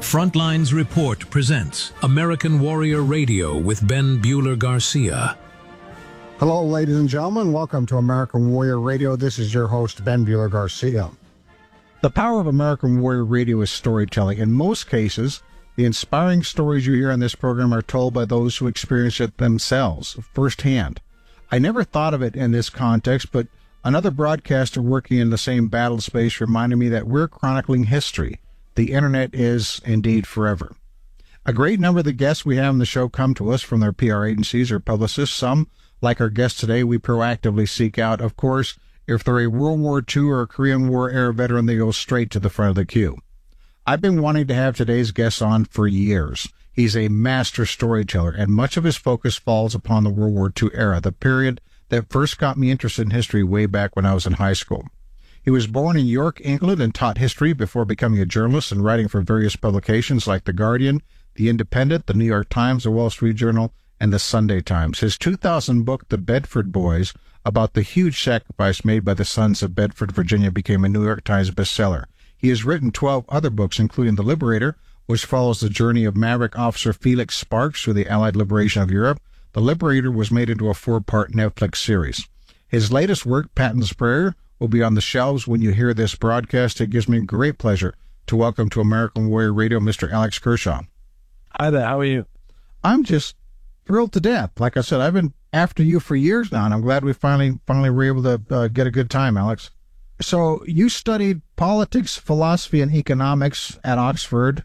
Frontlines Report presents American Warrior Radio with Ben Bueller Garcia. Hello, ladies and gentlemen. Welcome to American Warrior Radio. This is your host, Ben Bueller Garcia. The power of American Warrior Radio is storytelling. In most cases, the inspiring stories you hear on this program are told by those who experience it themselves, firsthand. I never thought of it in this context, but another broadcaster working in the same battle space reminded me that we're chronicling history. The internet is indeed forever. A great number of the guests we have on the show come to us from their PR agencies or publicists. Some, like our guest today, we proactively seek out. Of course, if they're a World War II or a Korean War era veteran, they go straight to the front of the queue. I've been wanting to have today's guest on for years. He's a master storyteller, and much of his focus falls upon the World War II era, the period that first got me interested in history way back when I was in high school. He was born in York, England, and taught history before becoming a journalist and writing for various publications like The Guardian, The Independent, The New York Times, The Wall Street Journal, and The Sunday Times. His 2000 book, The Bedford Boys, about the huge sacrifice made by the sons of Bedford, Virginia, became a New York Times bestseller. He has written 12 other books, including The Liberator, which follows the journey of Maverick Officer Felix Sparks through the Allied liberation of Europe. The Liberator was made into a 4-part Netflix series. His latest work, Patton's Prayer, will be on the shelves when you hear this broadcast. It gives me great pleasure to welcome to American Warrior Radio Mr. Alex Kershaw. Hi there, how are you? I'm just thrilled to death. Like I said, I've been after you for years now, and I'm glad we finally were able to get a good time, Alex. So you studied politics, philosophy, and economics at Oxford.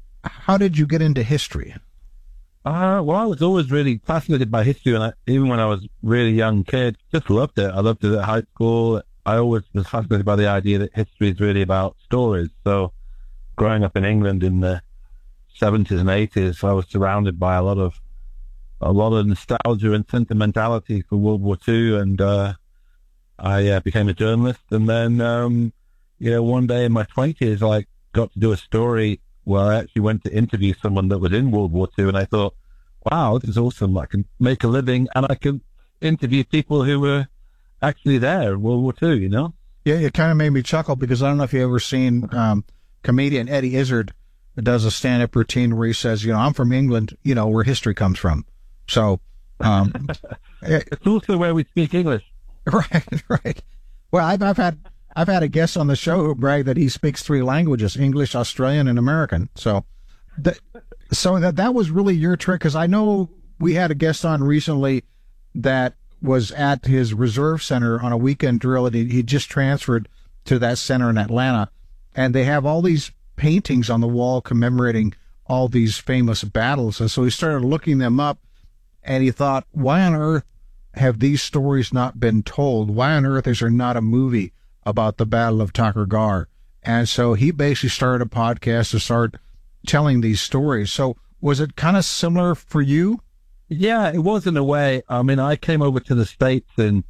How did you get into history? Well, I was always really fascinated by history, and even when I was a really young kid, just loved it. I loved it at high school. I always was fascinated by the idea that history is really about stories. So growing up in England in the 70s and 80s, I was surrounded by a lot of nostalgia and sentimentality for World War II, and I became a journalist. And then, one day in my 20s, I got to do a story where I actually went to interview someone that was in World War II, and I thought, wow, this is awesome. I can make a living, and I can interview people who were actually there in World War II, you know? Yeah, it kind of made me chuckle because I don't know if you've ever seen comedian Eddie Izzard does a stand-up routine where he says, I'm from England, where history comes from. So it's also where we speak English. Right. Well, I've had a guest on the show who bragged that he speaks 3 languages: English, Australian, and American. So that was really your trick, because I know we had a guest on recently that was at his reserve center on a weekend drill, and he just transferred to that center in Atlanta, and they have all these paintings on the wall commemorating all these famous battles. And so he started looking them up, and he thought, why on earth have these stories not been told? Why on earth is there not a movie about the Battle of Takur Ghar? And so he basically started a podcast to start telling these stories. So was it kind of similar for you? Yeah, it was in a way. I mean, I came over to the States in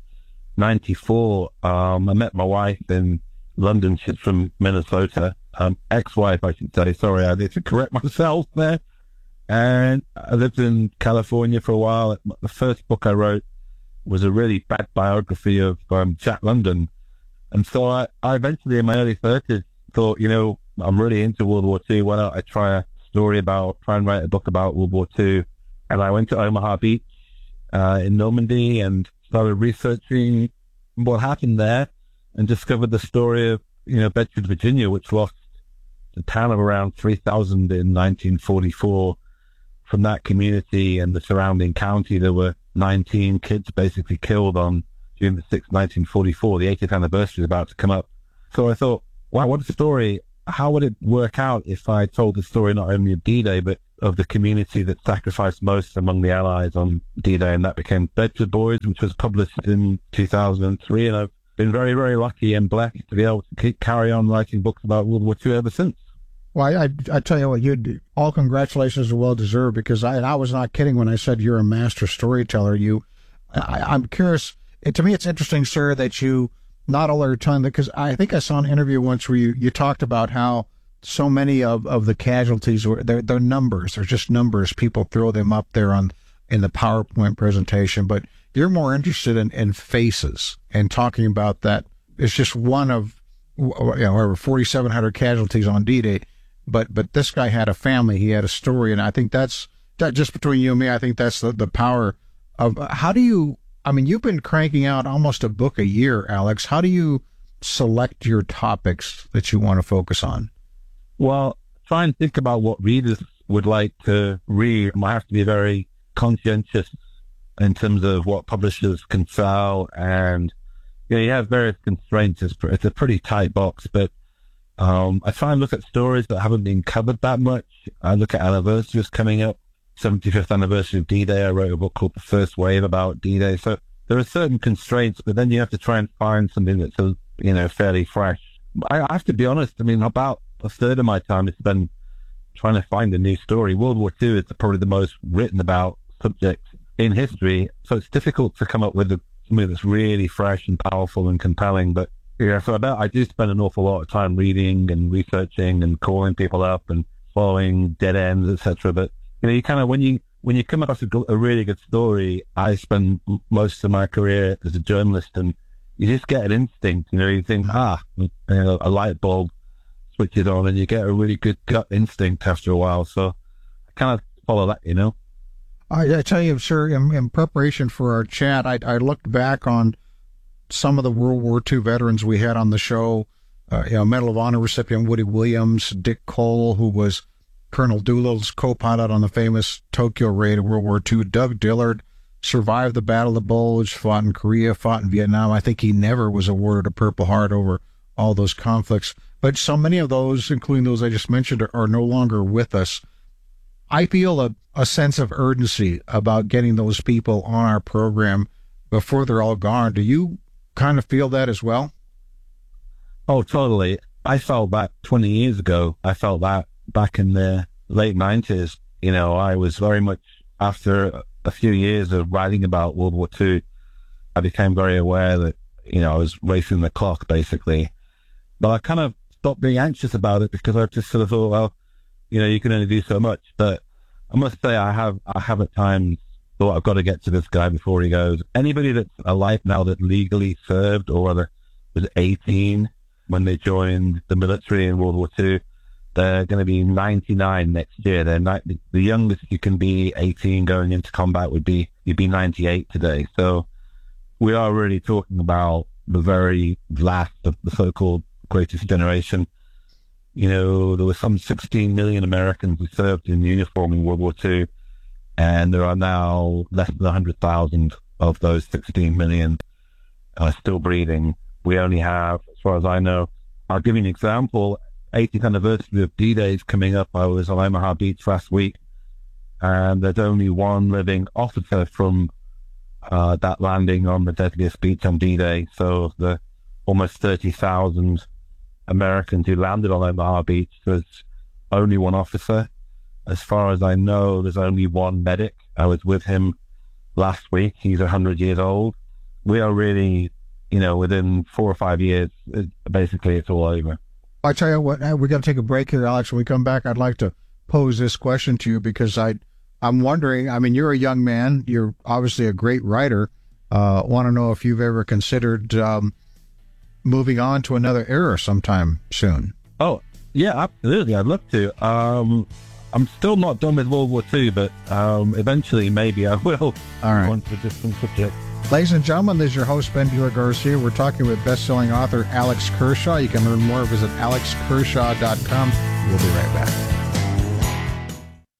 94. I met my wife in London. She's from Minnesota. Ex-wife, I should say. Sorry, I need to correct myself there. And I lived in California for a while. The first book I wrote was a really bad biography of Jack London. And so I eventually, in my early 30s, thought, I'm really into World War II. Why don't I try and write a book about World War II? And I went to Omaha Beach in Normandy and started researching what happened there, and discovered the story of, Bedford, Virginia, which lost a town of around 3,000 in 1944. From that community and the surrounding county, there were 19 kids basically killed on June the 6th, 1944. The 80th anniversary is about to come up. So I thought, wow, what a story. How would it work out if I told the story not only of D-Day, but of the community that sacrificed most among the Allies on D-Day? And that became Bedford Boys, which was published in 2003. And I've been very, very lucky and blessed to be able to carry on writing books about World War II ever since. Well, I tell you what, all congratulations are well deserved, because I was not kidding when I said you're a master storyteller. I'm curious. To me, it's interesting, sir, that you not all are telling that, because I think I saw an interview once where you talked about how so many of the casualties were they're numbers. They're just numbers. People throw them up there in the PowerPoint presentation, but you're more interested in faces and talking about that. It's just one of over 4,700 casualties on D-Day. but this guy had a family, he had a story, and I think that just between you and me, I think that's the power of how do you, I mean, you've been cranking out almost a book a year, Alex. How do you select your topics that you want to focus on? Well, try and think about what readers would like to read. I have to be very conscientious in terms of what publishers can sell, and you have various constraints. It's a pretty tight box, but I try and look at stories that haven't been covered that much. I look at anniversaries coming up. 75th anniversary of D-Day. I wrote a book called The First Wave about D-Day. So there are certain constraints, but then you have to try and find something that's fairly fresh. I have to be honest. I mean, about a third of my time is spent trying to find a new story. World War II is probably the most written about subject in history, so it's difficult to come up with something that's really fresh and powerful and compelling. But yeah, so I do spend an awful lot of time reading and researching and calling people up and following dead ends, etc. But you kind of when you come across a really good story, I spend most of my career as a journalist, and you just get an instinct. You think, a light bulb switches on, and you get a really good gut instinct after a while. So I kind of follow that, I tell you, sir, in preparation for our chat, I looked back on some of the World War II veterans we had on the show. Medal of Honor recipient Woody Williams, Dick Cole, who was Colonel Doolittle's co-pilot on the famous Tokyo raid of World War II. Doug Dillard survived the Battle of the Bulge, fought in Korea, fought in Vietnam. I think he never was awarded a Purple Heart over all those conflicts. But so many of those, including those I just mentioned, are no longer with us. I feel a sense of urgency about getting those people on our program before they're all gone. Do you kind of feel that as well? Oh, totally. I felt that 20 years ago. I felt that back in the late 90s. I was very much, after a few years of writing about World War II, I became very aware that, I was racing the clock, basically. But I kind of stopped being anxious about it because I just sort of thought, well, you can only do so much. But I must say, I have at times thought I've got to get to this guy before he goes. Anybody that's alive now that legally served or rather was 18 when they joined the military in World War II, they're going to be 99 next year. The youngest you can be 18 going into combat you'd be 98 today. So we are really talking about the very last of the so-called greatest generation. There were some 16 million Americans who served in uniform in World War II, and there are now less than 100,000 of those 16 million still breathing. We only have, as far as I know, I'll give you an example. 80th anniversary of D-Day is coming up. I was on Omaha Beach last week, and there's only one living officer from that landing on the deadliest beach on D-Day. So the almost 30,000 Americans who landed on Omaha Beach, there's only one officer. As far as I know, there's only one medic. I was with him last week. He's 100 years old. We are really, within 4 or 5 years, basically it's all over. I tell you what, we're going to take a break here, Alex. When we come back, I'd like to pose this question to you because I'm wondering, I mean, you're a young man. You're obviously a great writer. Want to know if you've ever considered moving on to another era sometime soon. Oh, yeah, absolutely. I'd love to. I'm still not done with World War II, but eventually maybe I will. All right. On to a different subject. Ladies and gentlemen, this is your host, Ben Bueller Garcia. We're talking with best-selling author Alex Kershaw. You can learn more. Visit alexkershaw.com. We'll be right back.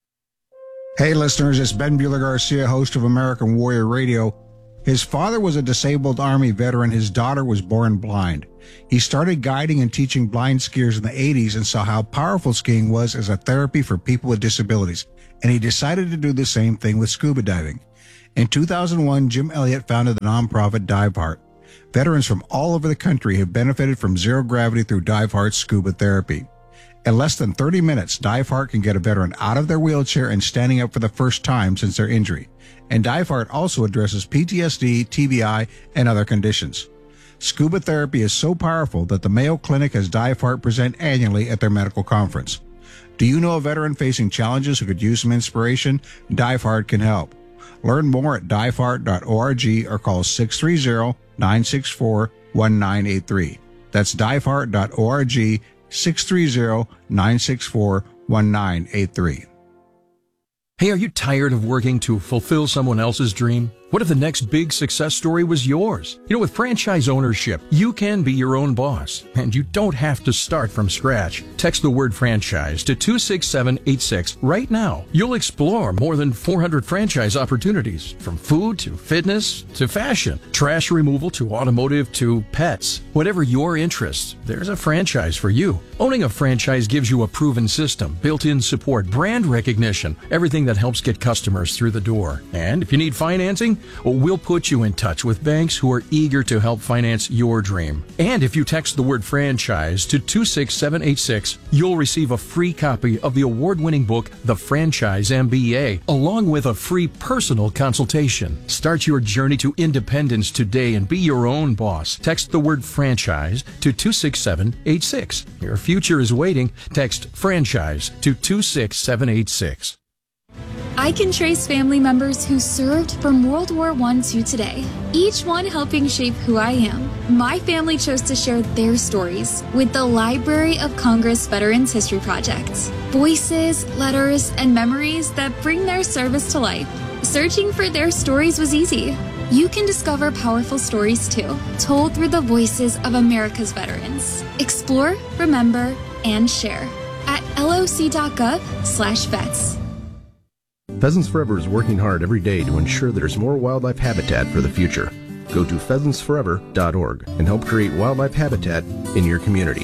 Hey, listeners, it's Ben Bueller Garcia, host of American Warrior Radio. His father was a disabled Army veteran. His daughter was born blind. He started guiding and teaching blind skiers in the 80s and saw how powerful skiing was as a therapy for people with disabilities. And he decided to do the same thing with scuba diving. In 2001, Jim Elliott founded the nonprofit Dive Heart. Veterans from all over the country have benefited from zero gravity through Dive Heart's scuba therapy. In less than 30 minutes, Dive Heart can get a veteran out of their wheelchair and standing up for the first time since their injury. And Dive Heart also addresses PTSD, TBI, and other conditions. Scuba therapy is so powerful that the Mayo Clinic has Dive Heart present annually at their medical conference. Do you know a veteran facing challenges who could use some inspiration? Dive Heart can help. Learn more at diveheart.org or call 630-964-1983. That's diveheart.org, 630-964-1983. Hey, are you tired of working to fulfill someone else's dream? What if the next big success story was yours? You know, with franchise ownership, you can be your own boss, and you don't have to start from scratch. Text the word franchise to 26786 right now. You'll explore more than 400 franchise opportunities, from food to fitness to fashion, trash removal to automotive to pets. Whatever your interests, there's a franchise for you. Owning a franchise gives you a proven system, built-in support, brand recognition, everything that helps get customers through the door. And if you need financing, well, we'll put you in touch with banks who are eager to help finance your dream. And if you text the word franchise to 26786, you'll receive a free copy of the award-winning book, The Franchise MBA, along with a free personal consultation. Start your journey to independence today and be your own boss. Text the word franchise to 26786. Your future is waiting. Text franchise to 26786. I can trace family members who served from World War I to today, each one helping shape who I am. My family chose to share their stories with the Library of Congress Veterans History Project. Voices, letters, and memories that bring their service to life. Searching for their stories was easy. You can discover powerful stories too, told through the voices of America's veterans. Explore, remember, and share at loc.gov/vets. Pheasants Forever is working hard every day to ensure there's more wildlife habitat for the future. Go to pheasantsforever.org and help create wildlife habitat in your community.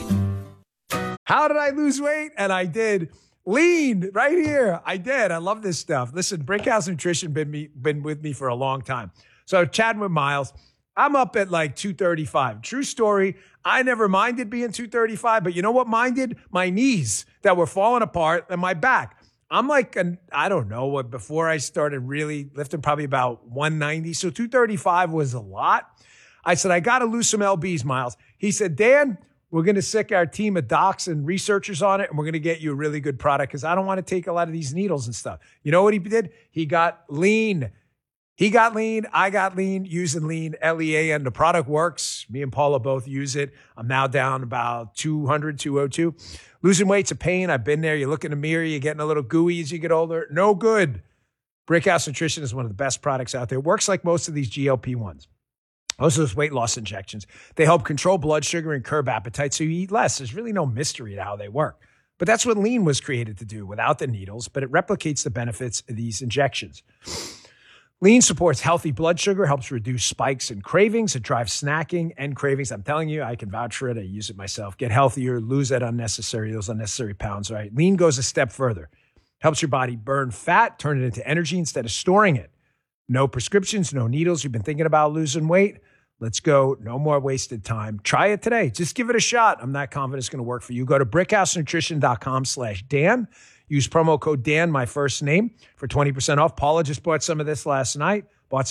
How did I lose weight? And I did. Lean right here. I did. I love this stuff. Listen, Brickhouse Nutrition been with me for a long time. So chatting with Miles, I'm up at like 235. True story. I never minded being 235, but you know what minded? My knees that were falling apart and my back. I'm like, I don't know, before I started really lifting, probably about 190. So 235 was a lot. I said, I got to lose some LBs, Miles. He said, Dan, we're going to sick our team of docs and researchers on it, and we're going to get you a really good product because I don't want to take a lot of these needles and stuff. You know what he did? He got lean. He got lean. I got lean using lean, LEAN. The product works. Me and Paula both use it. I'm now down about 200, 202. Losing weight's a pain. I've been there. You look in the mirror, you're getting a little gooey as you get older. No good. Brickhouse Nutrition is one of the best products out there. It works like most of these GLP-1s. Most of those weight loss injections. They help control blood sugar and curb appetite so you eat less. There's really no mystery to how they work. But that's what lean was created to do without the needles, but it replicates the benefits of these injections. Lean supports healthy blood sugar, helps reduce spikes and cravings. It drives snacking and cravings. I'm telling you, I can vouch for it. I use it myself. Get healthier, lose those unnecessary pounds, right? Lean goes a step further. Helps your body burn fat, turn it into energy instead of storing it. No prescriptions, no needles. You've been thinking about losing weight? Let's go. No more wasted time. Try it today. Just give it a shot. I'm not confident it's going to work for you. Go to brickhousenutrition.com/Dan. Use promo code Dan, my first name, for 20% off. Paula just bought some of this last night.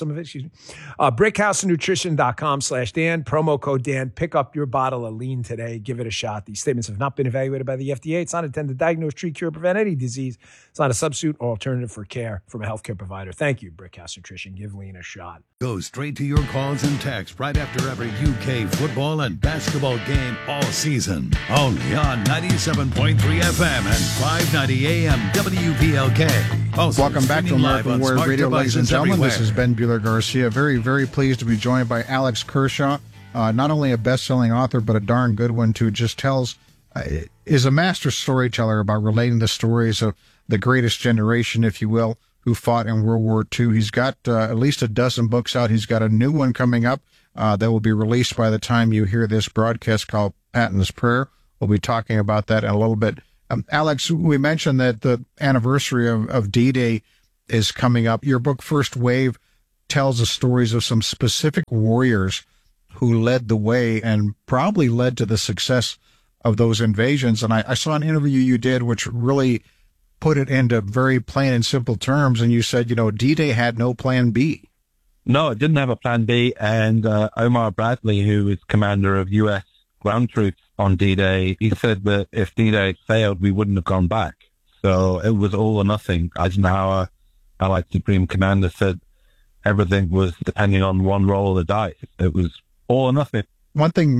Brickhousenutrition.com/Dan. Promo code Dan. Pick up your bottle of lean today. Give it a shot. These statements have not been evaluated by the FDA. It's not intended to diagnose, treat, cure, prevent any disease. It's not a substitute or alternative for care from a healthcare provider. Thank you, Brickhouse Nutrition. Give lean a shot. Go straight to your calls and texts right after every UK football and basketball game all season. Only on 97.3 FM and 590 AM WPLK. Also welcome back to American Warrior Radio, ladies and gentlemen. This is Ben Bueller Garcia. Very, very pleased to be joined by Alex Kershaw, not only a best-selling author, but a darn good one too. Just is a master storyteller about relating the stories of the greatest generation, if you will, who fought in World War II. He's got at least a dozen books out. He's got a new one coming up that will be released by the time you hear this broadcast called Patton's Prayer. We'll be talking about that in a little bit. Alex, we mentioned that the anniversary of D-Day is coming up. Your book, First Wave, tells the stories of some specific warriors who led the way and probably led to the success of those invasions. And I saw an interview you did which really put it into very plain and simple terms. And you said, D-Day had no plan B. No, it didn't have a plan B. And Omar Bradley, who is commander of U.S. ground troops on D-Day, he said that if D-Day failed, we wouldn't have gone back. So it was all or nothing. Eisenhower, Allied Supreme Commander, said everything was depending on one roll of the dice. It was all or nothing. One thing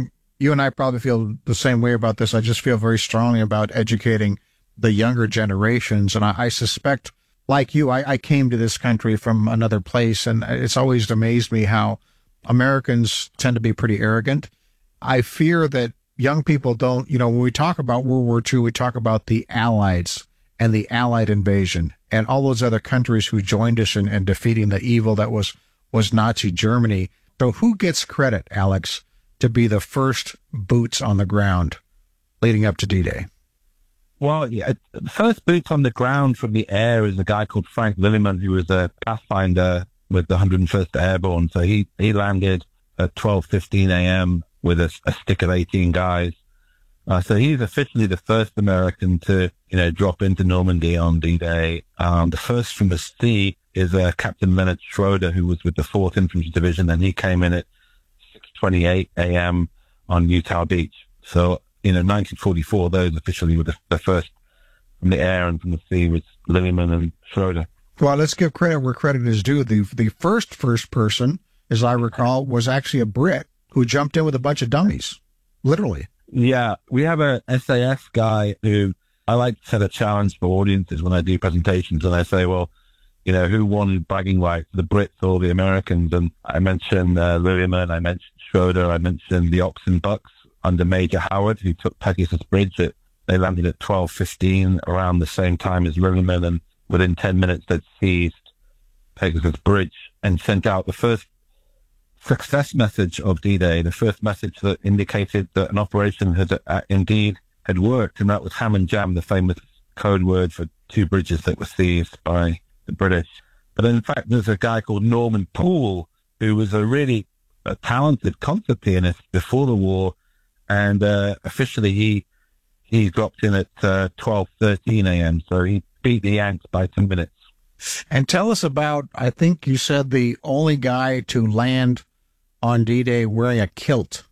you and I probably feel the same way about this. I just feel very strongly about educating the younger generations. And I suspect, like you, I came to this country from another place, and it's always amazed me how Americans tend to be pretty arrogant. I fear that young people don't, when we talk about World War II, we talk about the Allies and the Allied invasion and all those other countries who joined us in defeating the evil that was Nazi Germany. So who gets credit, Alex, to be the first boots on the ground leading up to D-Day? Well, yeah, the first boots on the ground from the air is a guy called Frank Lilliman, who was a pathfinder with the 101st Airborne. So he landed at 12:15 a.m. with a stick of 18 guys. So he's officially the first American to, drop into Normandy on D-Day. The first from the sea is Captain Leonard Schroeder, who was with the 4th Infantry Division, and he came in at 6:28 a.m. on Utah Beach. So, 1944, those officially were the first from the air, and from the sea was Lilliman and Schroeder. Well, let's give credit where credit is due. The first person, as I recall, was actually a Brit who jumped in with a bunch of dummies, literally. Yeah, we have a SAS guy who I like to set a challenge for audiences when I do presentations, and I say, well, who won bragging rights, the Brits or the Americans? And I mentioned Lilliman, I mentioned Schroeder, I mentioned the Oxen Bucks under Major Howard, who took Pegasus Bridge. They landed at 12:15 around the same time as Lilliman, and within 10 minutes they'd seized Pegasus Bridge and sent out the first success message of D-Day, the first message that indicated that an operation had indeed had worked, and that was Ham and Jam, the famous code word for two bridges that were seized by the British. But in fact, there's a guy called Norman Poole, who was a really talented concert pianist before the war, and officially he dropped in at 12:13 a.m., so he beat the Yanks by 2 minutes. And tell us about, I think you said, the only guy to land on D-Day wearing a kilt.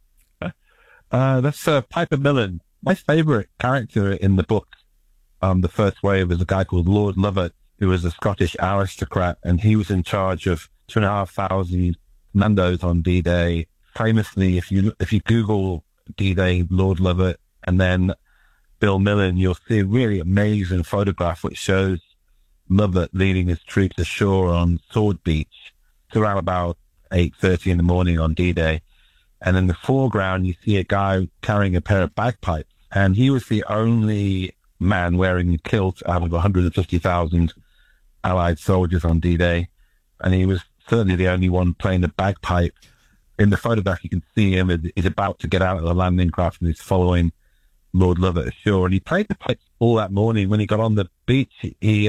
That's Piper Millen. My favorite character in the book, The First Wave, is a guy called Lord Lovat, who was a Scottish aristocrat, and he was in charge of 2,500 commandos on D-Day. Famously, if you Google D-Day, Lord Lovat, and then Bill Millen, you'll see a really amazing photograph which shows Lovat leading his troops ashore on Sword Beach. It's around about 8:30 in the morning on D-Day. And in the foreground, you see a guy carrying a pair of bagpipes. And he was the only man wearing a kilt out of 150,000 Allied soldiers on D-Day. And he was certainly the only one playing the bagpipe. In the photograph, you can see him. He's about to get out of the landing craft, and he's following Lord Lovat ashore. And he played the pipes all that morning. When he got on the beach, he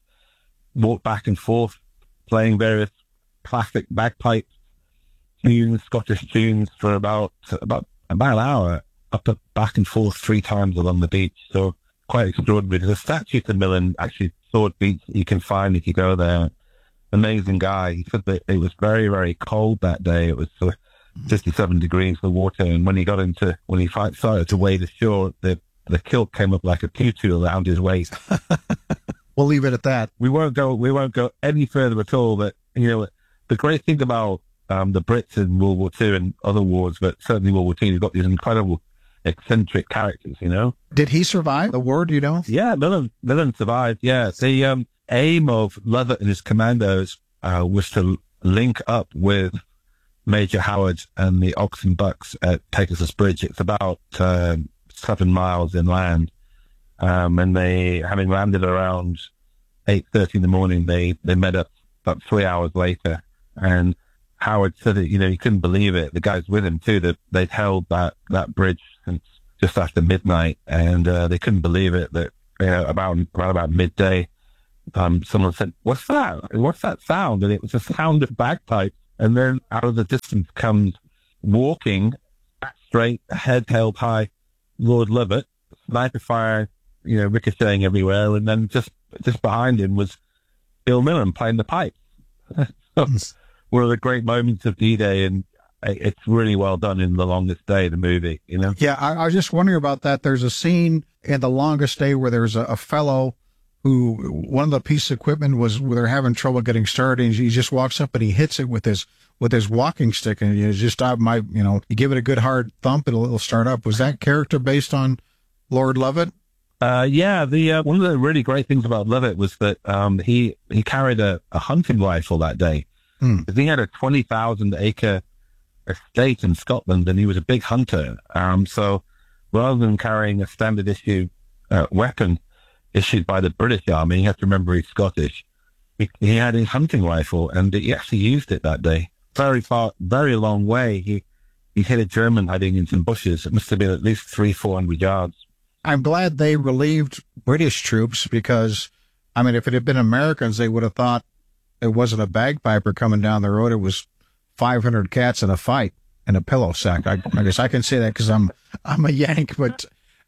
walked back and forth, playing various classic bagpipe tunes, Scottish tunes, for about an hour, back and forth 3 times along the beach. So quite extraordinary. There's a statue to Millen, actually, Sword Beach, you can find if you go there. Amazing guy. He said that it was very, very cold that day. It was 57 degrees the water, and when he started to wade ashore, the kilt came up like a tutu around his waist. We'll leave it at that. We won't go any further at all. But the great thing about the Brits in World War II and other wars, but certainly World War II, you've got these incredible eccentric characters. Did he survive the war? Do you know? Yeah, Millen survived. Yeah, the aim of Lovat and his commandos was to link up with Major Howard and the Oxen Bucks at Pegasus Bridge. It's about 7 miles inland. And they, having landed around 8:30 in the morning, they met up about 3 hours later. And Howard said that, he couldn't believe it. The guys with him too, that they'd held that bridge since just after midnight. And they couldn't believe it that, around about midday, someone said, "What's that? What's that sound?" And it was a sound of bagpipes. And then out of the distance comes walking, back straight, head held high, Lord Lovat, sniper fire, ricocheting everywhere. And then just behind him was Bill Millen playing the pipe. So, one of the great moments of D-Day, and it's really well done in The Longest Day, the movie, Yeah, I was just wondering about that. There's a scene in The Longest Day where there's a fellow who, one of the pieces of equipment was where they're having trouble getting started, and he just walks up and he hits it with his with his walking stick, and you just you give it a good hard thump, it'll start up. Was that character based on Lord Lovett? Yeah. One of the really great things about Lovett was that he carried a hunting rifle that day. He had a 20,000 acre estate in Scotland, and he was a big hunter. So rather than carrying a standard issue weapon issued by the British Army, you have to remember he's Scottish. He had his hunting rifle, and he actually used it that day. Very long way. He hit a German hiding in some bushes. It must have been at least 300-400 yards. I'm glad they relieved British troops because, I mean, if it had been Americans, they would have thought it wasn't a bagpiper coming down the road. It was 500 cats in a fight in a pillow sack. I guess I can say that because I'm a Yank. But,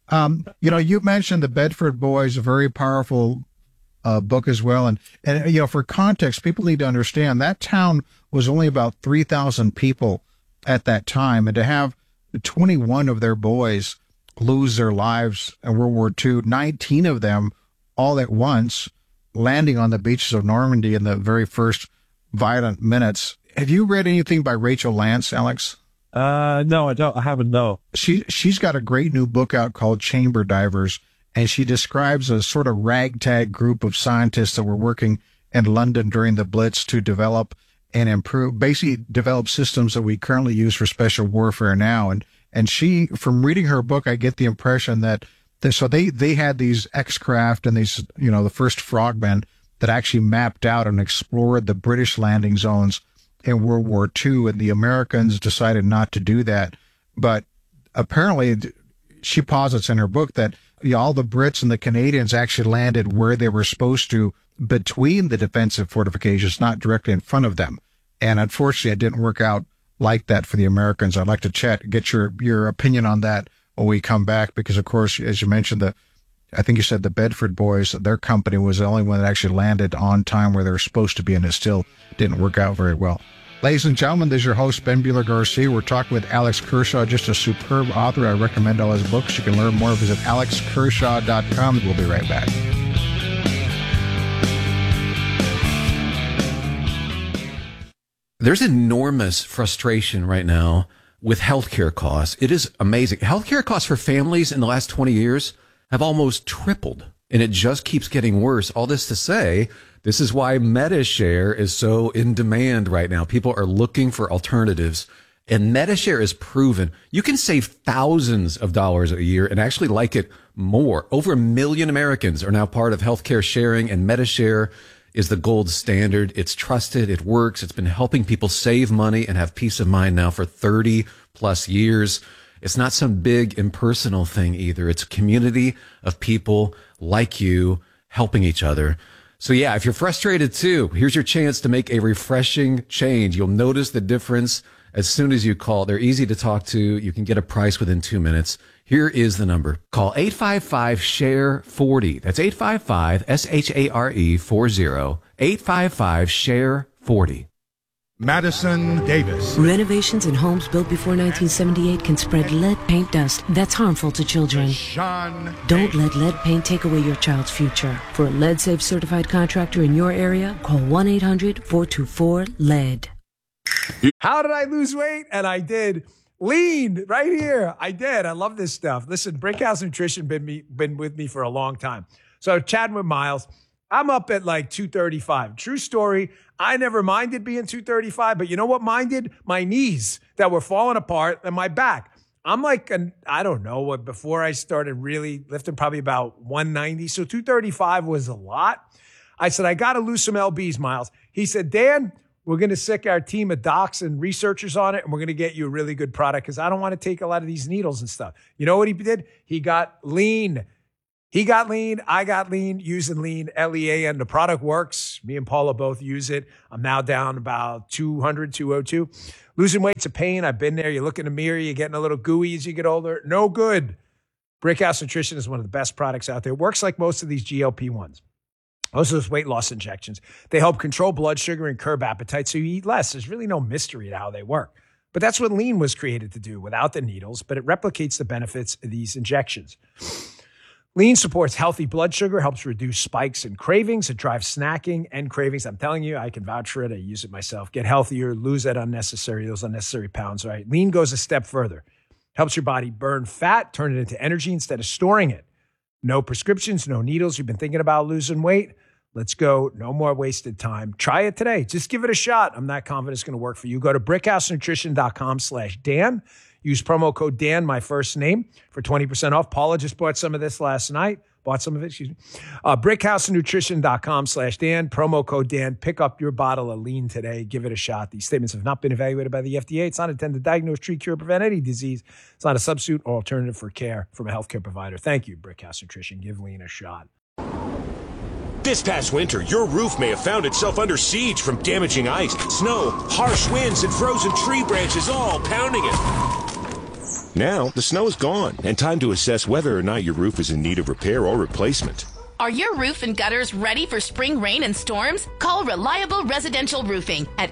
you mentioned the Bedford Boys, a very powerful book as well. And for context, people need to understand that town was only about 3,000 people at that time. And to have 21 of their boys lose their lives in World War II, 19 of them all at once, landing on the beaches of Normandy in the very first violent minutes. Have you read anything by Rachel Lance, Alex? No, I don't. I haven't, no. She's got a great new book out called Chamber Divers, and she describes a sort of ragtag group of scientists that were working in London during the Blitz to develop and improve, basically develop systems that we currently use for special warfare now. And she, from reading her book, I get the impression that they had these X-craft and these, the first frogmen that actually mapped out and explored the British landing zones in World War II, and the Americans decided not to do that. But apparently, she posits in her book that all the Brits and the Canadians actually landed where they were supposed to between the defensive fortifications, not directly in front of them. And unfortunately, it didn't work out like that for the Americans. I'd like to get your opinion on that when we come back, because of course, as you mentioned, I think you said the Bedford Boys, their company was the only one that actually landed on time where they were supposed to be, and it still didn't work out very well. Ladies and gentlemen, this is your host, Ben Bueller Garcia. We're talking with Alex Kershaw, just a superb author. I recommend all his books. You can learn more. Visit alexkershaw.com. We'll be right back. There's enormous frustration right now with healthcare costs. It is amazing. Healthcare costs for families in the last 20 years have almost tripled, and it just keeps getting worse. All this to say, this is why MediShare is so in demand right now. People are looking for alternatives, and MediShare is proven. You can save thousands of dollars a year and actually like it more. Over 1 million Americans are now part of healthcare sharing, and MediShare is the gold standard. It's trusted. It works. It's been helping people save money and have peace of mind now for 30 plus years. It's not some big impersonal thing either. It's a community of people like you helping each other. So yeah, if you're frustrated too, here's your chance to make a refreshing change. You'll notice the difference as soon as you call. They're easy to talk to. You can get a price within 2 minutes. Here is the number. Call 855-SHARE-40. That's 855-SHARE-40. 855-SHARE-40. Madison Davis. Renovations in homes built before 1978 can spread lead paint dust that's harmful to children. Don't let lead paint take away your child's future. For a lead-safe certified contractor in your area, call 1-800-424-LEAD. How did I lose weight? And I did. Lean right here. I did. I love this stuff. Listen, Brickhouse Nutrition been with me for a long time. So chatting with Miles, I'm up at like 235. True story. I never minded being 235, but you know what minded? My knees that were falling apart and my back. I'm like, I don't know what, before I started really lifting, probably about 190. So 235 was a lot. I said, I got to lose some LBs, Miles. He said, Dan, we're going to sick our team of docs and researchers on it, and we're going to get you a really good product because I don't want to take a lot of these needles and stuff. You know what he did? He got lean. He got lean. I got lean, using lean, L-E-A-N. The product works. Me and Paula both use it. I'm now down about 200, 202. Losing weight's a pain. I've been there. You look in the mirror, you're getting a little gooey as you get older. No good. Brickhouse Nutrition is one of the best products out there. It works like most of these GLP-1s. Most of those weight loss injections. They help control blood sugar and curb appetite so you eat less. There's really no mystery to how they work. But that's what lean was created to do without the needles, but it replicates the benefits of these injections. Lean supports healthy blood sugar, helps reduce spikes and cravings. It drives snacking and cravings. I'm telling you, I can vouch for it. I use it myself. Get healthier, lose those unnecessary pounds, right? Lean goes a step further. Helps your body burn fat, turn it into energy instead of storing it. No prescriptions, no needles. You've been thinking about losing weight? Let's go. No more wasted time. Try it today. Just give it a shot. I'm not confident it's going to work for you. Go to brickhousenutrition.com/Dan. Use promo code Dan, my first name, for 20% off. Paula just bought some of this last night. brickhousenutrition.com/Dan. Promo code Dan. Pick up your bottle of Lean today. Give it a shot. These statements have not been evaluated by the FDA. It's not intended to diagnose, treat, cure, prevent any disease. It's not a substitute or alternative for care from a healthcare provider. Thank you, Brickhouse Nutrition. Give Lean a shot. This past winter, your roof may have found itself under siege from damaging ice, snow, harsh winds, and frozen tree branches all pounding it. Now, the snow is gone, and time to assess whether or not your roof is in need of repair or replacement. Are your roof and gutters ready for spring rain and storms? Call Reliable Residential Roofing at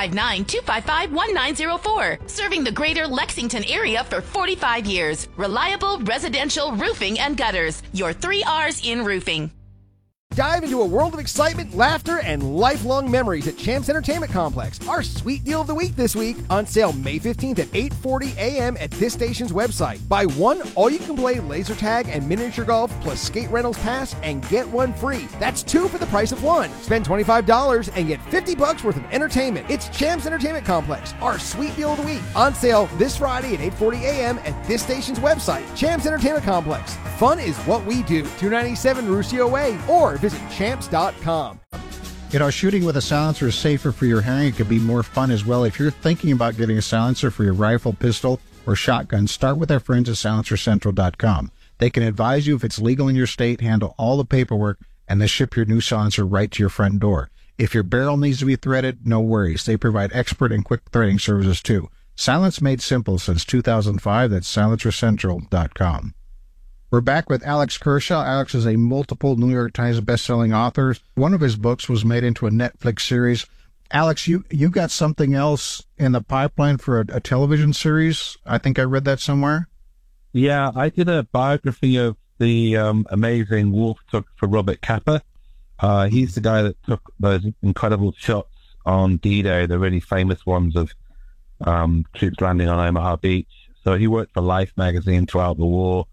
859-255-1904. Serving the greater Lexington area for 45 years. Reliable Residential Roofing and Gutters. Your 3 R's in roofing. Dive into a world of excitement, laughter, and lifelong memories at Champs Entertainment Complex. Our sweet deal of the week this week, on sale May 15th at 8:40 a.m. at this station's website. Buy one all-you-can-play laser tag and miniature golf plus skate rentals pass and get one free. That's 2 for the price of 1. Spend $25 and get $50 worth of entertainment. It's Champs Entertainment Complex. Our sweet deal of the week, on sale this Friday at 8:40 a.m. at this station's website. Champs Entertainment Complex. Fun is what we do. 297 Ruscio Way, or visit champs.com. You know, shooting with a silencer is safer for your hearing. It could be more fun as well. If you're thinking about getting a silencer for your rifle, pistol, or shotgun, start with our friends at silencercentral.com. They can advise you if it's legal in your state, handle all the paperwork, and they ship your new silencer right to your front door. If your barrel needs to be threaded, no worries. They provide expert and quick threading services too. Silence made simple since 2005. That's silencercentral.com. We're back with Alex Kershaw. Alex is a multiple New York Times bestselling author. One of his books was made into a Netflix series. Alex, you got something else in the pipeline for a television series? I think I read that somewhere. Yeah, I did a biography of the amazing Wolf took for Robert Capa. He's the guy that took those incredible shots on D-Day, the really famous ones of troops landing on Omaha Beach. So he worked for Life magazine throughout the war.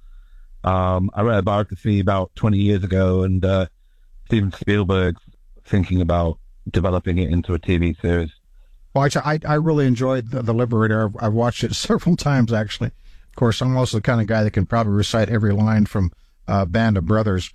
I read a biography about 20 years ago, and Steven Spielberg's thinking about developing it into a TV series. Well, I really enjoyed The Liberator. I've watched it several times, actually. Of course, I'm also the kind of guy that can probably recite every line from Band of Brothers.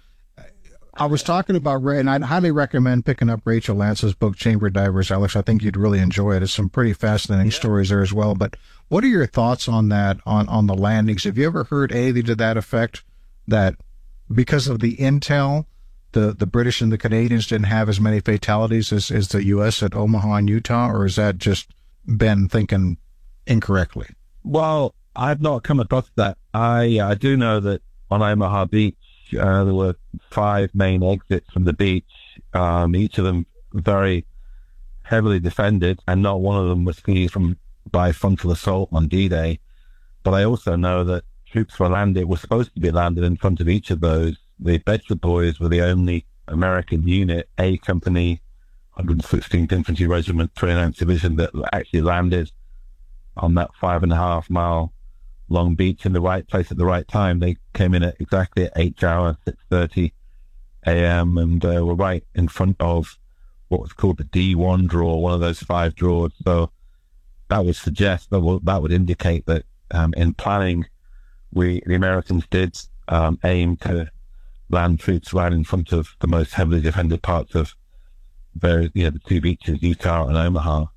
I was talking about Ray, and I'd highly recommend picking up Rachel Lance's book, Chamber Divers, Alex. I think you'd really enjoy it. It's some pretty fascinating stories there as well. But what are your thoughts on that, on the landings? Have you ever heard anything to that effect, that because of the intel, the British and the Canadians didn't have as many fatalities as the U.S. at Omaha and Utah, or is that just Ben thinking incorrectly? Well, I've not come across that. I do know that on Omaha Beach, there were 5 main exits from the beach, each of them very heavily defended, and not one of them was seized by frontal assault on D-Day. But I also know that troops were supposed to be landed in front of each of those. The Bedford Boys were the only American unit, A Company, 116th Infantry Regiment, 29th Division, that actually landed on that 5.5 mile long beach in the right place at the right time. They came in at exactly at 8 hours, 6:30 a.m. and were right in front of what was called the D1 draw, one of those 5 draws. So that would suggest, that would indicate that in planning, the Americans did aim to land troops right in front of the most heavily defended parts of the 2 beaches, Utah and Omaha.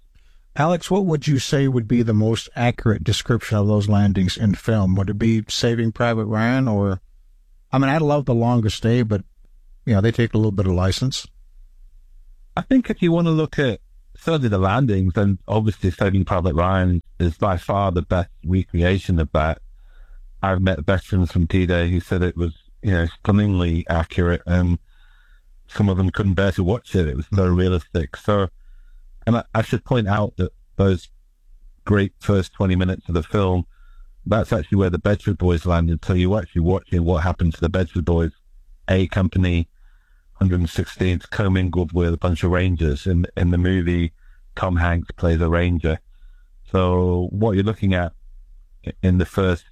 Alex, what would you say would be the most accurate description of those landings in film? Would it be Saving Private Ryan, or, I mean, I love The Longest Day, but, they take a little bit of license. I think if you want to look at certainly the landings, then obviously Saving Private Ryan is by far the best recreation of that. I've met veterans from D-Day who said it was, stunningly accurate, and some of them couldn't bear to watch it. It was so realistic. So, and I should point out that those great first 20 minutes of the film that's actually where the Bedford Boys landed. So you're actually watching what happened to the Bedford Boys, A Company 116th commingled with a bunch of Rangers. In the movie, Tom Hanks plays a Ranger. So what you're looking at in the first